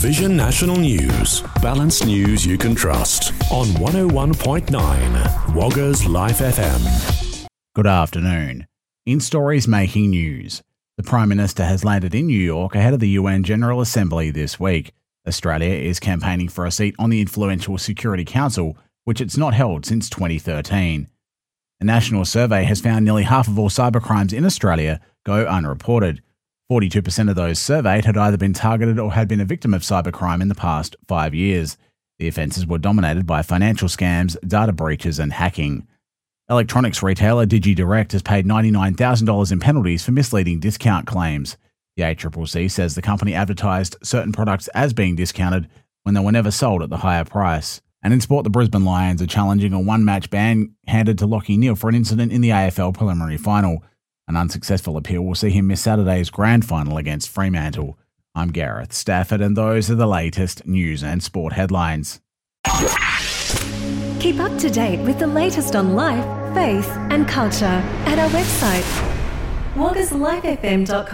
Vision National News. Balanced news you can trust. On 101.9 Wagga's Life FM. Good afternoon. In stories making news, the Prime Minister has landed in New York ahead of the UN General Assembly this week. Australia is campaigning for a seat on the influential Security Council, which it's not held since 2013. A national survey has found nearly half of all cybercrimes in Australia go unreported. 42% of those surveyed had either been targeted or had been a victim of cybercrime in the past 5 years. The offences were dominated by financial scams, data breaches and hacking. Electronics retailer DigiDirect has paid $99,000 in penalties for misleading discount claims. The ACCC says the company advertised certain products as being discounted when they were never sold at the higher price. And in sport, the Brisbane Lions are challenging a one-match ban handed to Lachie Neale for an incident in the AFL preliminary final. An unsuccessful appeal will see him miss Saturday's grand final against Fremantle. I'm Gareth Stafford, and those are the latest news and sport headlines. Keep up to date with the latest on life, faith and culture at our website, waggaslifefm.com.